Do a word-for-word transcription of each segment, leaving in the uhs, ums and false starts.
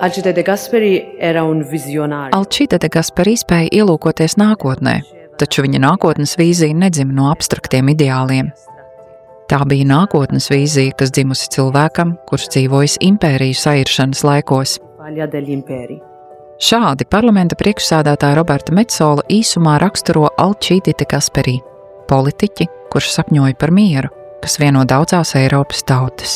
Alcide de Gasperi era un visionario. Alcide de Gasperi spēja ielūkoties nākotnē, taču viņa nākotnes vīzija nedzima no abstraktiem ideāliem. Tā bija nākotnes vīzija, kas dzimusi cilvēkam, kurš dzīvojis impēriju sairšanas laikos. Šādi parlamenta priekšsēdētāja Roberta Metsola īsumā raksturo Alcide de Gasperi, politiķi, kurš sapņoja par mieru, kas vieno daudzās Eiropas tautas.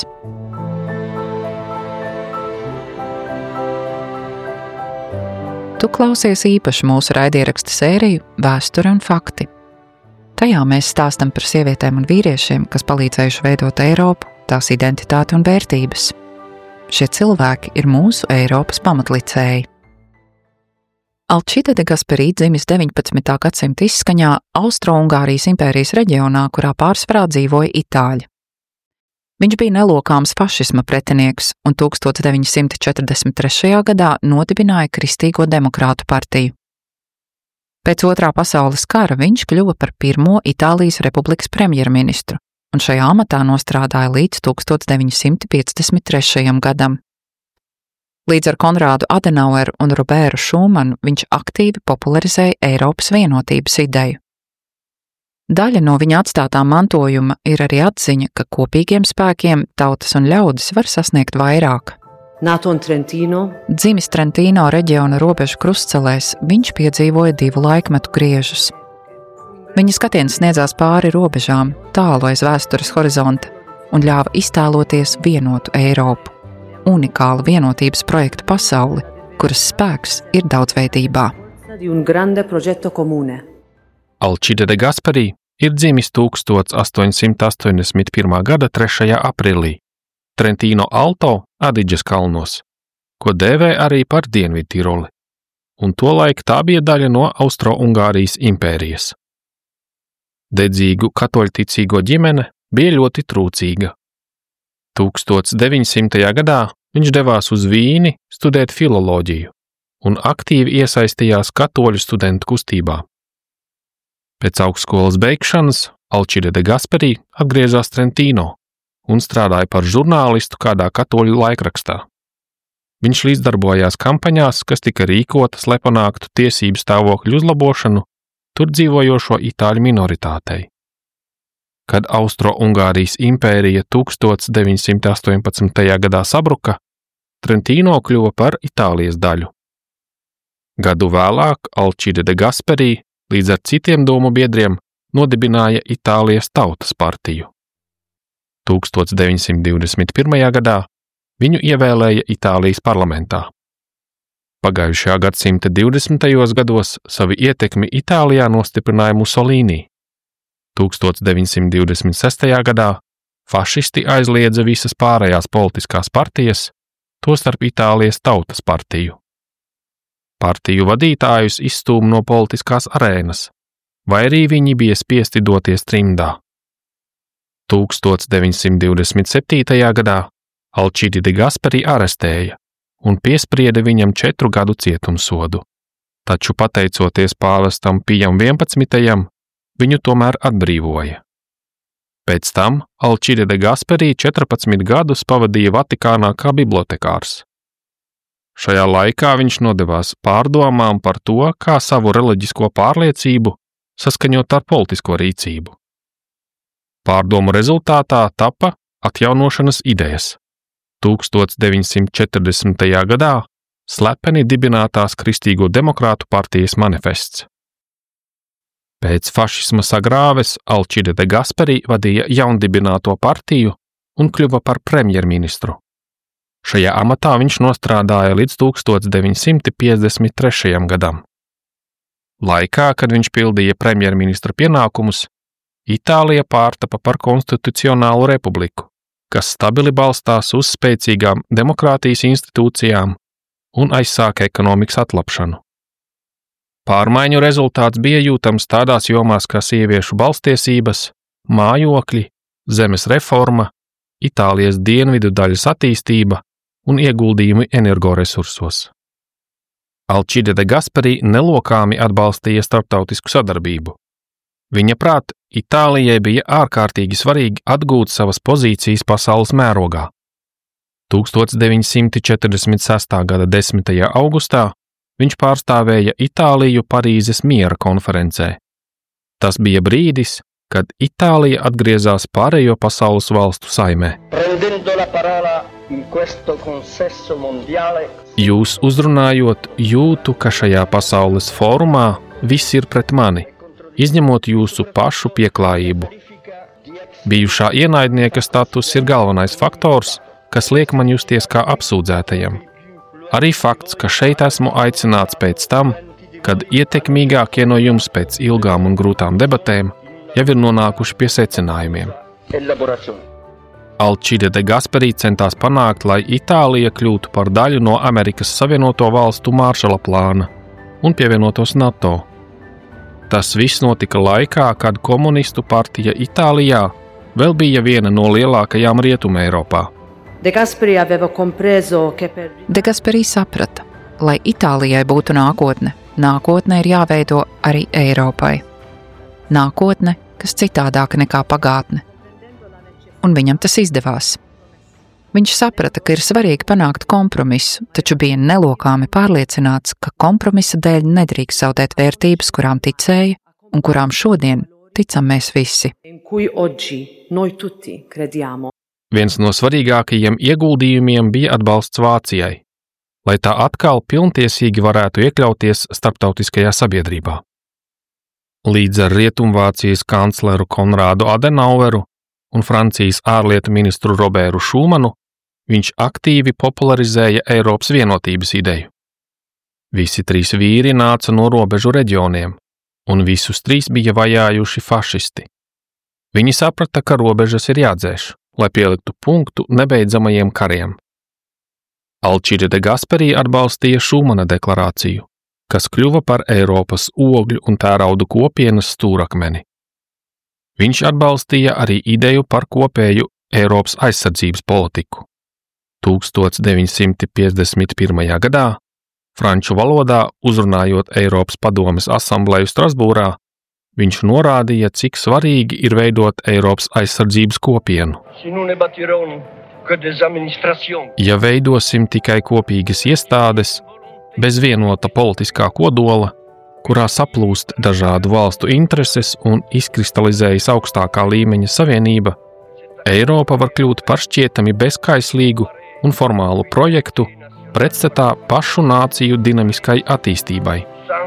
Tu klausies īpaši mūsu raidieraksta sēriju Vēsture un fakti. Tajā mēs stāstam par sievietēm un vīriešiem, kas palīdzējuši veidot Eiropu, tās identitāti un vērtības. Šie cilvēki ir mūsu Eiropas pamatlicēji. Alcide de Gasperi dzimis deviņpadsmitā gadsimta izskaņā Austro-Ungārijas impērijas reģionā, kurā pārsvarā dzīvoja itāļi. Viņš bija nelokāms fašisma pretinieks un tūkstoš deviņi simti četrdesmit trešajā gadā nodibināja Kristīgo demokrātu partiju. Pēc Otrā pasaules kara viņš kļuva par pirmo Itālijas republikas premjerministru un šajā amatā nostrādāja līdz tūkstoš deviņi simti piecdesmit trešajam gadam. Līdz ar Konrādu Adenaueru un Robertu Šumanu viņš aktīvi popularizēja Eiropas vienotības ideju. Daļa no viņa atstātā mantojuma ir arī atziņa, ka kopīgiem spēkiem tautas un ļaudis var sasniegt vairāk. Nato in Trentino. Dzimis Trentino reģiona robežu krustcelēs, viņš piedzīvoja divu laikmetu griežus. Viņa skatiens sniedzās pāri robežām, tālu aiz vēstures horizonta un ļāva iztēloties vienotu Eiropu, unikālu vienotības projektu pasauli, kuras spēks ir daudzveidībā. Alcide de Gasperi ir dzimis tūkstoš astoņsimt astoņdesmit pirmā gada trešajā aprīlī Trentino Alto Adiģes kalnos, ko dēvē arī par Dienvidtiroli, un tolaik tā bija daļa no Austro-Ungārijas impērijas. Dedzīgu katoļticīgo ģimene bija ļoti trūcīga. tūkstoš deviņsimtajā gadā viņš devās uz Vīni studēt filoloģiju un aktīvi iesaistījās katoļu studentu kustībā. Pēc augstskolas beigšanas Alcide de Gasperi atgriezās Trentino un strādāja par žurnālistu kādā katoļu laikrakstā. Viņš līdzdarbojās kampaņās, kas tika rīkotas, lai panāktu tiesību stāvokļu uzlabošanu tur dzīvojošo itāļu minoritātei. Kad Austro-Ungārijas impērija tūkstoš deviņi simti astoņpadsmitajā gadā sabruka, Trentino kļuva par Itālijas daļu. Gadu vēlāk Alcide de Gasperi līdz ar citiem domu biedriem nodibināja Itālijas tautas partiju. tūkstoš deviņi simti divdesmit pirmajā gadā viņu ievēlēja Itālijas parlamentā. Pagājušajā gadsimta divdesmitajos gados savu ietekmi Itālijā nostiprināja Mussolini. tūkstoš deviņi simti divdesmit sestajā gadā fašisti aizliedza visas pārējās politiskās partijas, tostarp Itālijas tautas partiju. Partiju vadītājus izstūma no politiskās arēnas, vai arī viņi bija spiesti doties trimdā. tūkstoš deviņi simti divdesmit septītajā gadā Alcide de Gasperi arestēja un piesprieda viņam četru gadu cietumsodu, taču pateicoties pāvestam Pijam vienpadsmitajam, viņu tomēr atbrīvoja. Pēc tam Alcide de Gasperi četrpadsmit gadus pavadīja Vatikānā kā bibliotekārs. Šajā laikā viņš nodevās pārdomām par to, kā savu reliģisko pārliecību saskaņot ar politisko rīcību. Pārdomu rezultātā tapa atjaunošanas idejas. tūkstoš deviņi simti četrdesmitajā gadā slepeni dibinātās Kristīgo demokrātu partijas manifests. Pēc fašisma sagrāves Alcide de Gasperi vadīja jaundibināto partiju un kļuva par premjerministru. Šajā amatā viņš nostrādāja līdz tūkstoš deviņi simti piecdesmit trešajam gadam. Laikā, kad viņš pildīja premjerministra pienākumus, Itālija pārtapa par konstitucionālu republiku, kas stabili balstās uz spēcīgām demokrātijas institūcijām un aizsāka ekonomikas atlapšanu. Pārmaiņu rezultāts bija jūtams tādās jomās kā sieviešu balstiesības, mājokļi, zemes reforma, Itālijas dienvidu daļas attīstība un ieguldījumi energoresursos. Alcide de Gasperi nelokāmi atbalstīja starptautisku sadarbību. Viņa prāt, Itālijai bija ārkārtīgi svarīgi atgūt savas pozīcijas pasaules mērogā. tūkstoš deviņsimt četrdesmit sestā gada desmitajā augustā viņš pārstāvēja Itāliju Parīzes miera konferencē. Tas bija brīdis, kad Itālija atgriezās pārējo pasaules valstu saimē. Jūs uzrunājot, jūtu, ka šajā pasaules fórumā viss ir pret mani, izņemot jūsu pašu pieklājību. Bijušā ienaidnieka status ir galvenais faktors, kas liek man justies kā apsūdzētajam. Arī fakts, ka šeit esmu aicināts pēc tam, kad ietekmīgākie no jums pēc ilgām un grūtām debatēm jau ir nonākuši pie secinājumiem. Alcide de Gasperi centās panākt, lai Itālija kļūtu par daļu no Amerikas Savienoto Valstu Maršala plāna un pievienotos NATO. Tas viss notika laikā, kad komunistu partija Itālijā vēl bija viena no lielākajām Rietumē Eiropā. De Gasperi aveva compreso che per De Gasperi saprata, lai Itālijai būtu nākotne, nākotne ir jāveido arī Eiropai. Nākotne, kas citādāka nekā pagātne. Un viņam tas izdevās. Viņš saprata, ka ir svarīgi panākt kompromisu, taču bija nelokāmi pārliecināts, ka kompromisa dēļ nedrīkst zaudēt vērtības, kurām ticēja un kurām šodien ticam mēs visi. in cui oggi noi tutti crediamo. Viens no svarīgākajiem ieguldījumiem bija atbalsts Vācijai, lai tā atkal pilntiesīgi varētu iekļauties starptautiskajā sabiedrībā. Līdz ar Rietumvācijas kancleru Konrādu Adenaueru un Francijas ārlietu ministru Robertu Šumanu viņš aktīvi popularizēja Eiropas vienotības ideju. Visi trīs vīri nāca no robežu reģioniem, un visus trīs bija vajājuši fašisti. Viņi saprata, ka robežas ir jādzēš, lai pieliktu punktu nebeidzamajiem kariem. Alcide de Gasperi atbalstīja Šumana deklarāciju, kas kļuva par Eiropas ogļu un tēraudu kopienas stūrakmeni. Viņš atbalstīja arī ideju par kopēju Eiropas aizsardzības politiku. tūkstoš deviņsimt piecdesmit pirmajā gadā, franču valodā uzrunājot Eiropas padomes asambleju Strasbūrā, viņš norādīja, cik svarīgi ir veidot Eiropas aizsardzības kopienu. Ja veidosim tikai kopīgas iestādes, bez vienota politiskā kodola, kurā saplūst dažādu valstu intereses un izkristalizējas augstākā līmeņa savienība, Eiropa var kļūt par šķietami bezkaislīgu un formālu projektu pretstatā pašu nāciju dinamiskai attīstībai.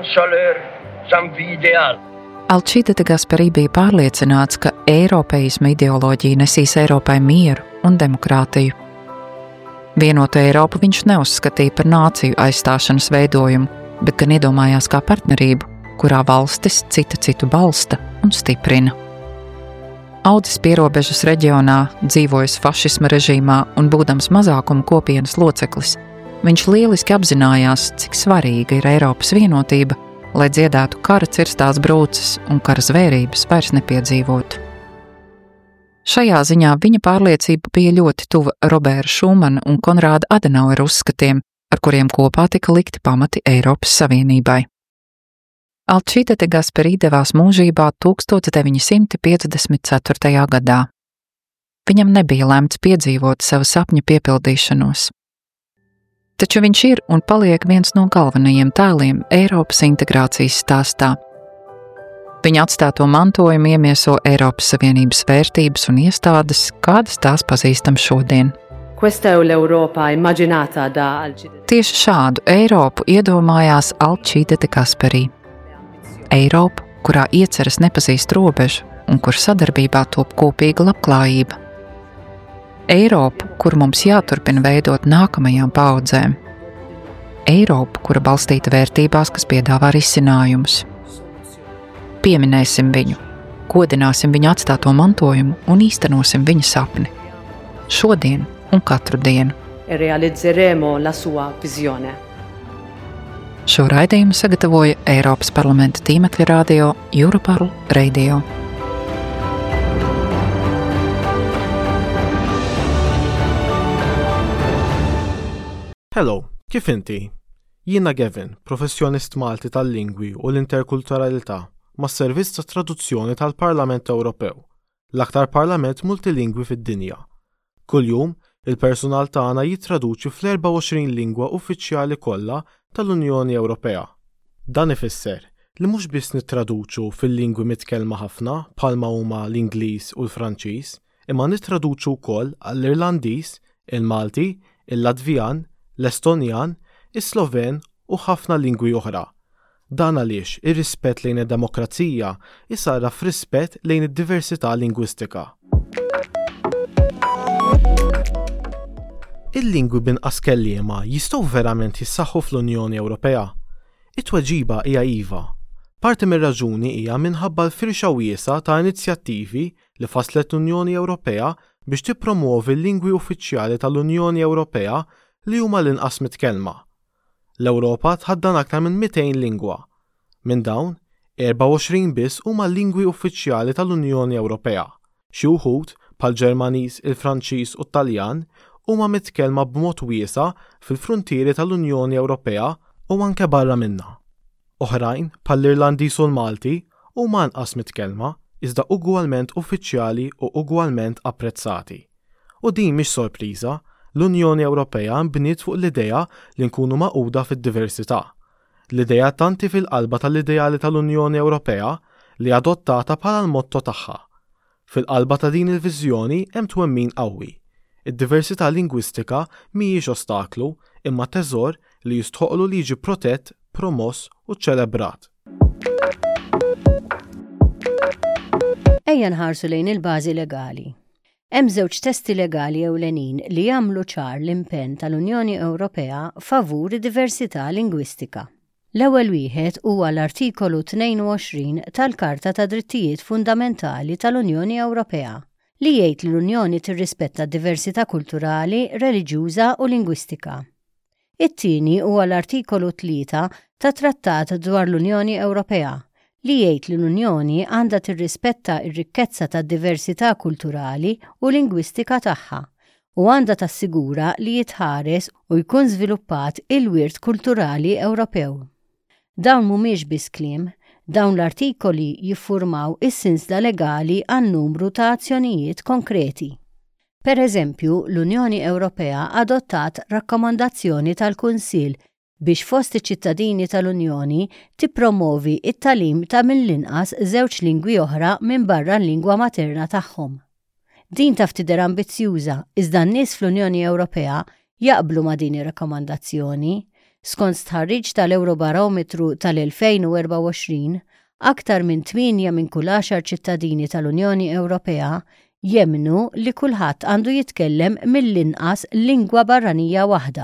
Alcide de Gasperi bija pārliecināts, ka eiropeisma ideoloģija nesīs Eiropai mieru un demokrātiju. Vienotu Eiropu viņš neuzskatīja par nāciju aizstāšanas veidojumu, bet gan iedomājās kā partnerību, kurā valstis cita citu balsta un stiprina. Audzis pierobežas reģionā, dzīvojis fašisma režīmā un būdams mazākuma kopienas loceklis, viņš lieliski apzinājās, cik svarīga ir Eiropas vienotība, lai dziedētu kara cirstās brūces un kara zvērības vairs nepiedzīvotu. Šajā ziņā viņa pārliecība bija ļoti tuva Roberta Šumana un Konrāda Adenauera uzskatiem, ar kuriem kopā tika likti pamati Eiropas Savienībai. Alcide de Gasperi devās mūžībā tūkstoš deviņsimt piecdesmit ceturtajā gadā. Viņam nebija lemts piedzīvot sava sapņa piepildīšanos. Taču viņš ir un paliek viens no galvenajiem tēliem Eiropas integrācijas stāstā. Viņa atstāto mantojumu iemieso Eiropas Savienības vērtības un iestādes, kādas tās pazīstam šodien. Questa è l'Europa immaginata da Alcide. Tieši šādu Eiropu iedomājās Alcide de Gasperi. Eiropa, kurā ieceres nepazīst robežu un kur sadarbībā top kopīga labklājība. Eiropa, kur mums jāturpina veidot nākamajām paudzēm. Eiropa, kura balstīta vērtībās, kas piedāvā risinājumus. Pieminēsim viņu, godināsim viņa atstāto mantojumu un īstenosim viņa sapni. Šodien un katru dienu. E realizzeremo la sua visione. Šo raidījumu sagatavoja Eiropas parlamenta tīmekļa radio Europarl Radio. Hello, kif inti? Jiena Gavin, professjonist Malti tal-lingwi u l-interkulturalità mas-servizz ta' traduzzjoni tal-Parlament Ewropew, l-aktar parlament multilingwi fid-dinja. Kuljum Il-personal tagħna jittraduċi fl-erba' u għoxrin lingwa uffiċjali kollha tal-Unjoni Ewropea. Dan ifisser li mhux biss nittraduċu fil-lingwi mitkellma ħafna bħalma huma l-Ingliż u l-Franċiż, imma nittraduċu wkoll għall-Irlandiż, il-Malti, il-Latvjan, l-Estonjan, is-Sloven u ħafna lingwi oħra. Dan għaliex ir-rispett lejn id-demokrazija isarraf f'rispett lejn id-diversità lingwistika. Il-lingwi binqas kelliema jistgħu verament jissaħħu fl-Unjoni Ewropea? It-tweġiba hija iva. Parti mir-raġuni hija minħabba l-firxa wiesa ta' inizjattivi li faslet l-Unjoni Ewropea biex tippromuovi l-lingwi uffiċjali tal-Unjoni Ewropea li huma l-inqas mitkellma. L-Ewropa tħaddan aktar minn mitejn lingwa. Minn dawn, erba' u għoxrin biss huma l-lingwi uffiċjali tal-Unjoni Ewropea. Xi wħud bħall-Ġermaniż, il-Franċiż u t-Taljan huma mitkellma b'mod wiesa fil-fruntieri tal-Unjoni Ewropea u anke barra minnha. Oħrajn bħall-Irlandiż u l-Malti huma anqas mitkellma iżda ugwalment uffiċjali u ugwalment apprezzati. U din mhix sorpriża, l-Unjoni Ewropea nbniet fuq l-idea li nkunu maquda fid-diversità. L-idea tanti fil-qalba tal-ideali tal-Unjoni Ewropea li adottata bħala l-motto tagħha. Fil-qalba ta' din il-viżjoni hemm twemmin qawwi. Id-diversità lingwistika mhijiex ostaklu imma teżor li jistħoqlu li jiġi protett, promoss u ċelebrat. Ejja nħarsu lejn il-bażi legali. Hemm żewġ testi legali ewlenin li jagħmlu ċar l-impenn tal-Unjoni Ewropea favur id-diversità lingwistika. L-ewwel wieħed huwa l-artikolu tnejn u għoxrin tal-Karta ta' Drittijiet Fundamentali tal-Unjoni Ewropea li jgħid li l-Unjoni tirrispetta d-diversità kulturali, reliġjuża u lingwistika. It-tieni huwa l-artikolu tlieta ta' Trattat dwar l-Unjoni Ewropea li jgħid li l-Unjoni għandha tirrispetta r-rikkezza tad-diversità kulturali u lingwistika tagħha u għandha tassigura li jitħares u jkun żviluppat il-wirt kulturali Ewropew. Dawn mhumiex biss kliem, dawn l-artikoli jiffurmaw is-sinsla legali għan numru ta' azzjonijiet konkreti. Per eżempju, l-Unjoni Ewropea adottat rakkomandazzjoni tal-Kunsill biex fost iċ-ċittadini tal-Unjoni tippromovi it-talim ta' mill-inqas żewġ lingwi oħra minn barra l-lingwa materna tagħhom. Din taf tidher ambizzjuża iżda n-nies fl-Unjoni Ewropea jaqblu ma' din ir-rakkomandazzjoni. Skont stħarriġ tal-Eurobarometru tal-elfejn u erba' u għoxrin, aktar minn tminja minn kull għaxar ċittadini tal-Unjoni Ewropea jemmnu li kulħadd għandu jitkellem mill-inqas lingwa barranija waħda.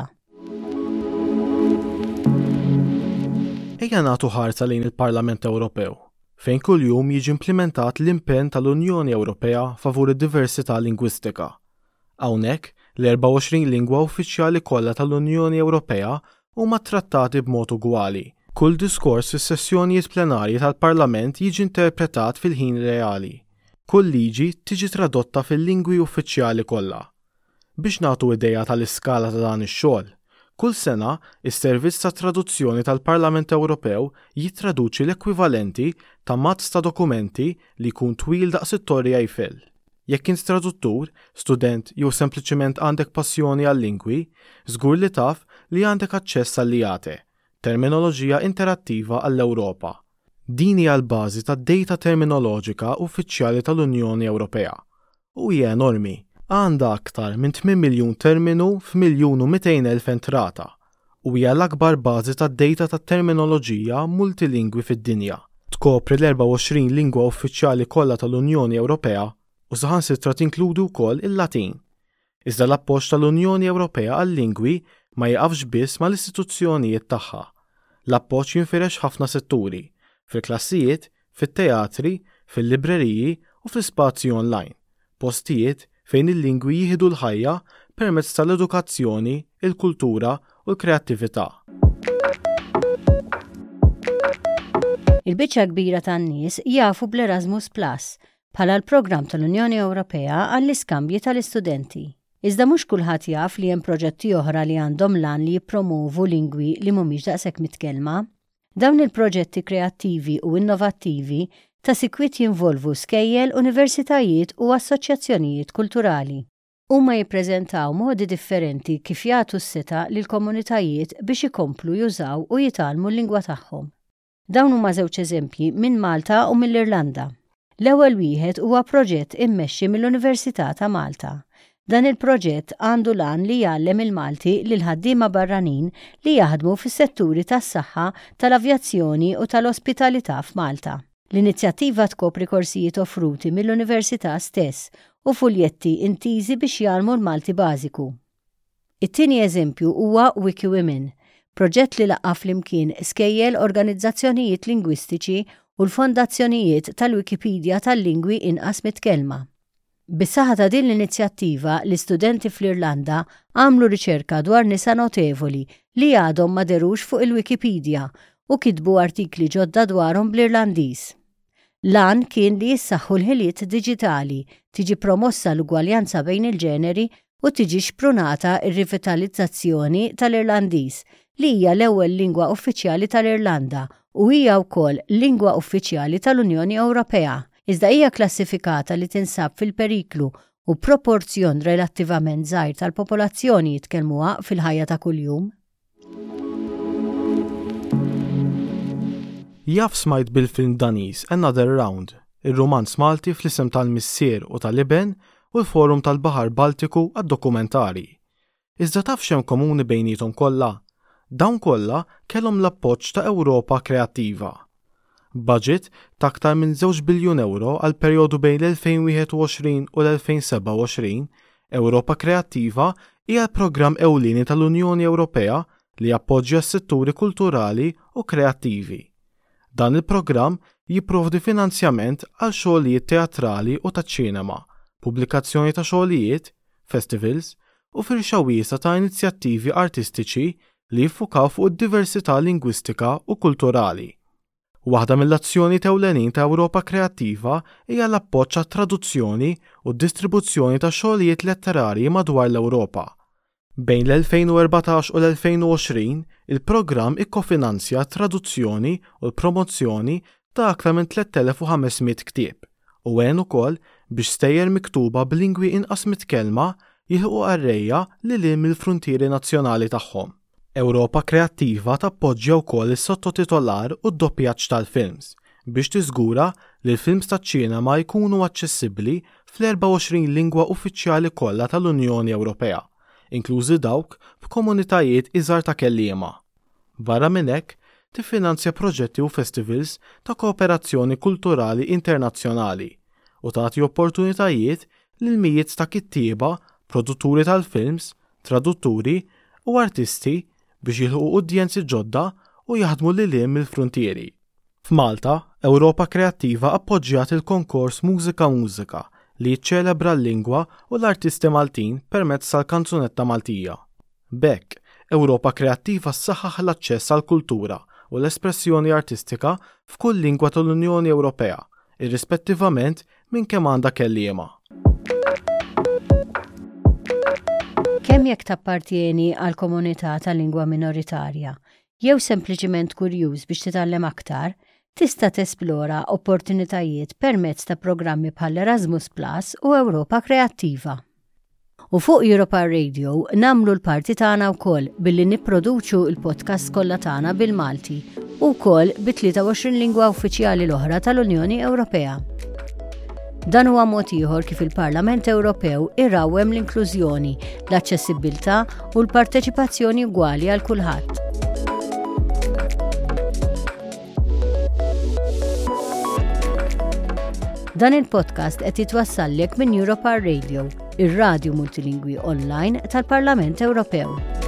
Ejja nagħtu ħarsa lejn il-Parlament Ewropew, fejn kuljum jiġi implementat l-impenn tal-Unjoni Ewropea favur id-diversità lingwistika. Hawnhekk l-erba' u għoxrin lingwa uffiċjali kollha tal-Unjoni Ewropea huma trattati b'mod ugwali. Kull diskors fis-sessjonijiet plenarji tal-Parlament jiġi interpretat fil-ħin reali. Kull liġi tiġi tradotta fil-lingwi uffiċjali kollha. Biex nagħtu idea tal-iskala ta' dan ix-xogħol, kull sena is-Servizz ta' Traduzzjoni tal-Parlament Ewropew jittraduċi l-ekwivalenti ta' mazz ta' dokumenti li jkun twil daqs it-Torri Eiffel. Jekk int traduttur, student jew sempliċement għandek passjoni għal-lingwi, żgur li taf li għandek aċċess għall-I A T E, terminoloġija interattiva għall-Ewropa. Din hija l-bażi tad-dejta terminoloġika uffiċjali tal-Unjoni Ewropea. U hija enormi, għandha aktar minn tmien miljun terminu f'miljun u mitejn elf entrata. U hija l-akbar bażi tad-dejta tat-terminoloġija multilingwi fid-dinja. Tkopri l-erba' u għoxrin lingwa uffiċjali kollha tal-Unjoni Ewropea u saħansitra tinkludu wkoll il-Latin. Iżda l-appoġġ tal-Unjoni Ewropea għal-lingwi ma jaqafx biss mal-istituzzjonijiet tagħha. L-appoġġ jinfirex ħafna setturi, fil-klassijiet, fit-teatri, fil-libreriji u fl-ispazji online, postijiet fejn il-lingwi jieħdu l-ħajja permezz tal-edukazzjoni, il-kultura u l-kreattività. Il-biċċa kbira tan-nies jafu bl-Erasmus Plus bħala l-programm tal-Unjoni Ewropea għall-iskambji tal-istudenti. Iżda mhux kulħadd jaf li hemm proġetti oħra li għandhom lan li jippromovu lingwi li mhumiex daqshekk mitkellma. Dawn il-proġetti kreattivi u innovattivi ta' sikwit jinvolvu skejjel, universitajiet u assoċjazzjonijiet kulturali. Huma jippreżentaw modi differenti kif jagħtu s-seta lil komunitajiet biex ikomplu jużaw u jitalmu l-lingwa tagħhom. Dawn huma żewġ eżempji minn Malta u mill-Irlanda. L-ewwel wieħed huwa proġett immexxi mill-Università ta' Malta. Dan il-proġett għandu lan li jgħallem il-Malti lil ħaddiema barranin li jaħdmu fis-setturi tas-saħħa, tal-avjazzjoni u tal-ospitalità f'Malta. L-inizjattiva tkopri korsijiet offruti mill-Università stess u fuljetti intiżi biex jgħallmu l-Malti bażiku. It-tieni eżempju huwa WikiWomen, proġett li laqqa flimkien skejjel organizzazzjonijiet lingwistiċi u l-fondazzjonijiet tal-Wikipedia tal-lingwi inqas mit-kelma. Bis-saħħa ta' din l-inizjattiva, l-istudenti fl-Irlanda għamlu riċerka dwar nisa notevoli li għadhom ma derux fuq il-Wikipedia u kitbu artikli ġodda dwarhom bl-Irlandiż. Lan kien li jissaħħu l-ħiliet diġitali, tiġi promossa l-ugwaljanza bejn il-ġeneri u tiġi xprunata r-rivitalizzazzjoni tal-Irlandiż li hija l-ewwel lingwa uffiċjali tal-Irlanda u hija wkoll lingwa uffiċjali tal-Unjoni Ewropea. Iżda hija klassifikata li tinsab fil-periklu u proporzjon relattivament żgħir tal-popolazzjoni jitkellmuha fil-ħajja ta' kuljum. Jaf smajt bil-film Daniż Another Round, ir-romanz Malti fl-isem tal-missier u tal-Iben u l-Forum tal-Baħar Baltiku għad-dokumentari. Iżda taf x'hemm komuni bejnietom kollha? Dawn kollha kellhom l-appoġġ ta' Ewropa Kreattiva. Budget ta' aktar minn żewġ biljun euro għal perjodu bejn l-elfejn u wieħed u għoxrin u l-elfejn u seba' u għoxrin, Ewropa Kreattiva hija l-programm ewlieni tal-Unjoni Ewropea li jappoġġja s-setturi kulturali u kreattivi. Dan il-programm jipprovdi finanzjament għal xogħlijiet teatrali u taċ-ċinema, pubblikazzjoni ta' xogħlijiet, festivals u firxa wiesa ta' inizjattivi artistiċi li jiffukaw fuq id-diversità lingwistika u kulturali. Waħda mill-azzjoni ewlenin ta' Ewropa Kreattiva hija l-appoġġ għat-traduzzjoni u d-distribuzzjoni ta' xogħlijiet letterarji madwar l-Ewropa. Bejn l-elfejn u erbatax u l-elfejn u għoxrin, il-programm ikkofinanzja t-traduzzjoni u l-promozzjoni ta' aktar minn tliet elef u ħamesmiet ktieb u għen ukoll biex stejjer miktuba b'lingwi inqas mit-kelma jilħqu qarrejja lil hinn mill-fruntieri nazzjonali tagħhom. Ewropa Kreattiva tappoġġja wkoll is-sottotitolar u d-doppjaġġ tal-films biex tiżgura li l-films taċ-ċinema jkunu aċċessibbli fl-erba' u għoxrin lingwa uffiċjali kollha tal-Unjoni Ewropea, inklużi dawk f'komunitajiet iżgħar ta' kelliema. Barra minn hekk, tiffinanzja proġetti u festivals ta' kooperazzjoni kulturali internazzjonali u tagħti opportunitajiet lil mijiet ta' kittieba, produtturi tal-films, tradutturi u artisti biex jilħu udjenzi ġodda u jaħdmu lil hinn mill-fruntieri. F'Malta, Ewropa Kreattiva appoġġjat il-konkors Mużika Mużika li jiċċelebra l-lingwa u l-artisti Maltin permezz tal-kanzunetta Maltija. B'hekk, Ewropa Kreattiva ssaħħaħ l-aċċess għall-kultura u l-espressjoni artistika f'kull lingwa tal-Unjoni Ewropea, irrispettivament minn kemm għandha kelliema. Kemm jekk tappartieni għal komunità tal-lingwa minoritarja, jew sempliċiment kurjuż biex titgħallem aktar, tista' tesplora opportunitajiet permezz ta' programmi bħal Erasmus Plus u Ewropa Kreattiva. U fuq Europa Radio namlu l-parti tagħna wkoll billi nipproduċu l-podcast kollha tagħna bil-Malti u wkoll bi tlieta u għoxrin lingwa uffiċjali l-oħra tal-Unjoni Ewropea. Dan huwa mod ieħor kif il-Parlament Ewropew irrawwem l-inklużjoni, l-aċċessibilità u l-parteċipazzjoni ugwali għal kulħadd. Dan il-podcast qed jitwassallek minn Europa Radio, ir-radju multilingwi online tal-Parlament Ewropew.